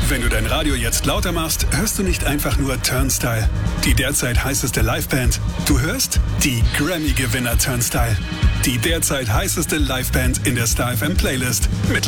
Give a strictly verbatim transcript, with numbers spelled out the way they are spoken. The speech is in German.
Wenn du dein Radio jetzt lauter machst, hörst du nicht einfach nur Turnstile, die derzeit heißeste Liveband. Du hörst die Grammy-Gewinner Turnstile, die derzeit heißeste Liveband in der Star F M Playlist. Mit